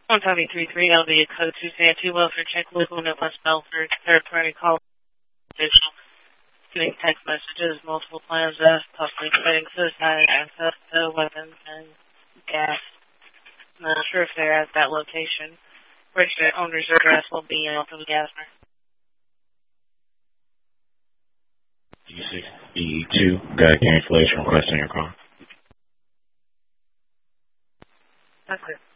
133, that'll be a code 2 welfare check, legal no less Belford, third party call official, getting text messages, multiple plans of possibly committing suicide, access to weapons and gas. Not sure if they're at that location. Registered owner's address will be off of the gas bar. D6E2, got cancellation request on your call. That's it.